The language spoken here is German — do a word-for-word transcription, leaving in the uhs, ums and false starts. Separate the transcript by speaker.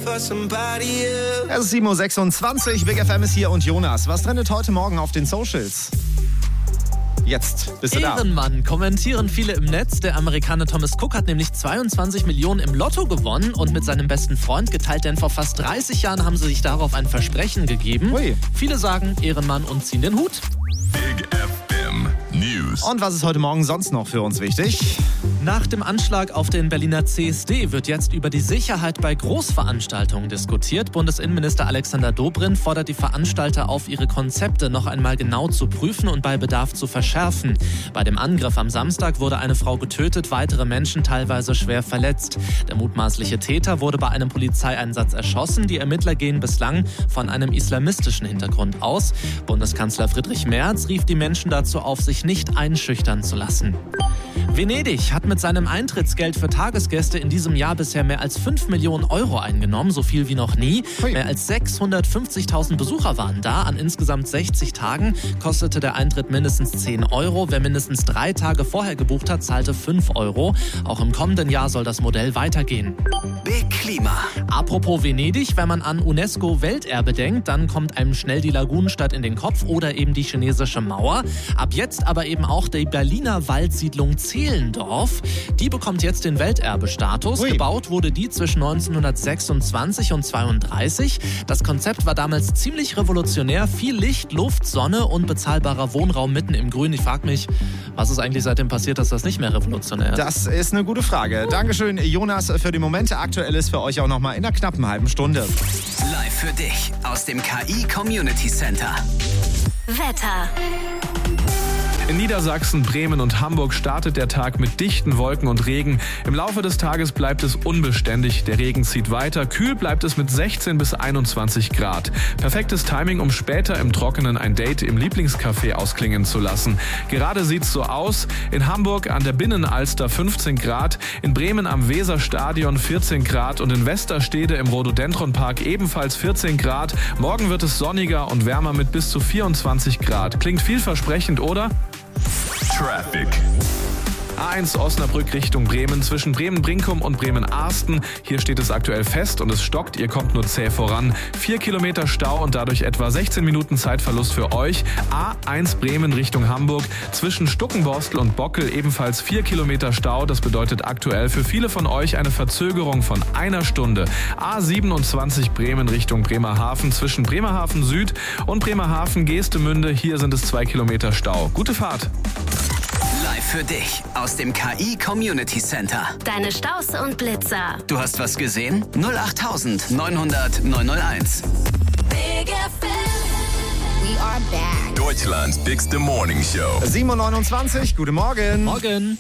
Speaker 1: Es ist sieben Uhr sechsundzwanzig, Big F M ist hier und Jonas. Was trendet heute Morgen auf den Socials? Jetzt bist du da.
Speaker 2: Ehrenmann kommentieren viele im Netz. Der Amerikaner Thomas Cook hat nämlich zweiundzwanzig Millionen im Lotto gewonnen und mit seinem besten Freund geteilt, denn vor fast dreißig Jahren haben sie sich darauf ein Versprechen gegeben.
Speaker 1: Ui.
Speaker 2: Viele sagen Ehrenmann und ziehen den Hut.
Speaker 3: Big F M News.
Speaker 1: Und was ist heute Morgen sonst noch für uns wichtig?
Speaker 2: Nach dem Anschlag auf den Berliner C S D wird jetzt über die Sicherheit bei Großveranstaltungen diskutiert. Bundesinnenminister Alexander Dobrindt fordert die Veranstalter auf, ihre Konzepte noch einmal genau zu prüfen und bei Bedarf zu verschärfen. Bei dem Angriff am Samstag wurde eine Frau getötet, weitere Menschen teilweise schwer verletzt. Der mutmaßliche Täter wurde bei einem Polizeieinsatz erschossen. Die Ermittler gehen bislang von einem islamistischen Hintergrund aus. Bundeskanzler Friedrich Merz rief die Menschen dazu auf, sich nicht einschüchtern zu lassen. Venedig hat mit seinem Eintrittsgeld für Tagesgäste in diesem Jahr bisher mehr als fünf Millionen Euro eingenommen, so viel wie noch nie.
Speaker 1: Hui.
Speaker 2: Mehr als sechshundertfünfzigtausend Besucher waren da. An insgesamt sechzig Tagen kostete der Eintritt mindestens zehn Euro. Wer mindestens drei Tage vorher gebucht hat, zahlte fünf Euro. Auch im kommenden Jahr soll das Modell weitergehen.
Speaker 4: Big Klima.
Speaker 2: Apropos Venedig, wenn man an UNESCO-Welterbe denkt, dann kommt einem schnell die Lagunenstadt in den Kopf oder eben die chinesische Mauer. Ab jetzt aber eben auch die Berliner Waldsiedlung Zehlendorf. Die bekommt jetzt den Welterbestatus.
Speaker 1: Ui.
Speaker 2: Gebaut wurde die zwischen neunzehnhundertsechsundzwanzig und zweiunddreißig. Das Konzept war damals ziemlich revolutionär. Viel Licht, Luft, Sonne und bezahlbarer Wohnraum mitten im Grün. Ich frage mich, was ist eigentlich seitdem passiert, dass das nicht mehr revolutionär ist?
Speaker 1: Das ist eine gute Frage. Dankeschön, Jonas, für die Momente. Aktuell ist für euch auch noch mal in einer knappen halben Stunde.
Speaker 4: Live für dich aus dem K I Community Center.
Speaker 5: Wetter.
Speaker 6: In Niedersachsen, Bremen und Hamburg startet der Tag mit dichten Wolken und Regen. Im Laufe des Tages bleibt es unbeständig. Der Regen zieht weiter. Kühl bleibt es mit sechzehn bis einundzwanzig Grad. Perfektes Timing, um später im Trockenen ein Date im Lieblingscafé ausklingen zu lassen. Gerade sieht's so aus. In Hamburg an der Binnenalster fünfzehn Grad, in Bremen am Weserstadion vierzehn Grad und in Westerstede im Rhododendronpark ebenfalls vierzehn Grad. Morgen wird es sonniger und wärmer mit bis zu vierundzwanzig Grad. Klingt vielversprechend, oder?
Speaker 3: Traffic.
Speaker 6: A eins Osnabrück Richtung Bremen, zwischen Bremen-Brinkum und Bremen-Arsten. Hier steht es aktuell fest und es stockt, ihr kommt nur zäh voran. Vier Kilometer Stau und dadurch etwa sechzehn Minuten Zeitverlust für euch. A eins Bremen Richtung Hamburg, zwischen Stuckenborstel und Bockel ebenfalls vier Kilometer Stau. Das bedeutet aktuell für viele von euch eine Verzögerung von einer Stunde. A siebenundzwanzig Bremen Richtung Bremerhaven, zwischen Bremerhaven Süd und Bremerhaven Geestemünde. Hier sind es zwei Kilometer Stau. Gute Fahrt!
Speaker 4: Live für dich aus dem K I Community Center.
Speaker 5: Deine Staus und Blitzer.
Speaker 4: Du hast was gesehen? null acht neun hundert neun null eins.
Speaker 5: Big F M. We are back.
Speaker 3: Deutschlands dickste Morning Show.
Speaker 1: sieben Uhr neunundzwanzig, guten Morgen.
Speaker 2: Morgen.